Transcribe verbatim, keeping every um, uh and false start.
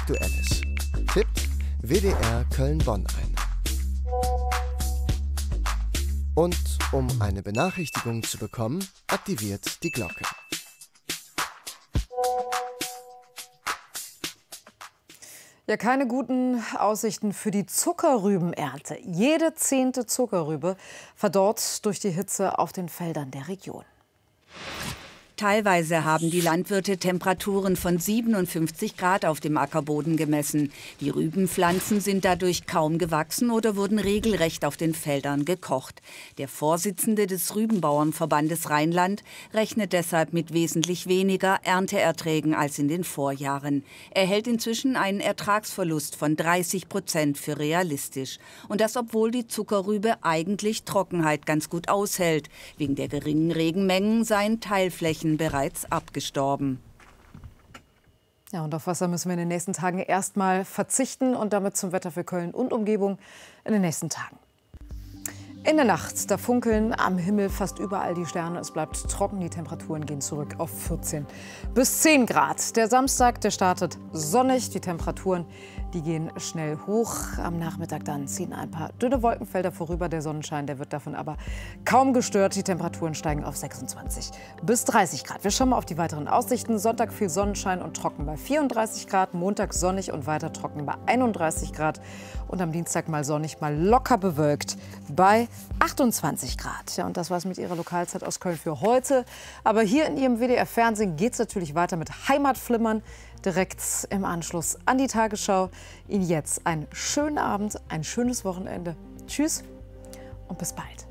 Aktuelles. Tippt W D R Köln-Bonn ein. Und um eine Benachrichtigung zu bekommen, aktiviert die Glocke. Ja, keine guten Aussichten für die Zuckerrübenernte. Jede zehnte Zuckerrübe verdorrt durch die Hitze auf den Feldern der Region. Teilweise haben die Landwirte Temperaturen von siebenundfünfzig Grad auf dem Ackerboden gemessen. Die Rübenpflanzen sind dadurch kaum gewachsen oder wurden regelrecht auf den Feldern gekocht. Der Vorsitzende des Rübenbauernverbandes Rheinland rechnet deshalb mit wesentlich weniger Ernteerträgen als in den Vorjahren. Er hält inzwischen einen Ertragsverlust von dreißig Prozent für realistisch. Und das, obwohl die Zuckerrübe eigentlich Trockenheit ganz gut aushält. Wegen der geringen Regenmengen seien Teilflächen bereits abgestorben. Ja, und auf Wasser müssen wir in den nächsten Tagen erstmal verzichten und damit zum Wetter für Köln und Umgebung in den nächsten Tagen. In der Nacht, da funkeln am Himmel fast überall die Sterne. Es bleibt trocken, die Temperaturen gehen zurück auf vierzehn bis zehn Grad. Der Samstag, der startet sonnig, die Temperaturen, die gehen schnell hoch. Am Nachmittag dann ziehen ein paar dünne Wolkenfelder vorüber. Der Sonnenschein, der wird davon aber kaum gestört. Die Temperaturen steigen auf sechsundzwanzig bis dreißig Grad. Wir schauen mal auf die weiteren Aussichten. Sonntag viel Sonnenschein und trocken bei vierunddreißig Grad. Montag sonnig und weiter trocken bei einunddreißig Grad. Und am Dienstag mal sonnig, mal locker bewölkt bei achtundzwanzig Grad. Ja, und das war's mit Ihrer Lokalzeit aus Köln für heute. Aber hier in Ihrem W D R-Fernsehen geht es natürlich weiter mit Heimatflimmern. Direkt im Anschluss an die Tagesschau. Ihnen jetzt einen schönen Abend, ein schönes Wochenende. Tschüss und bis bald.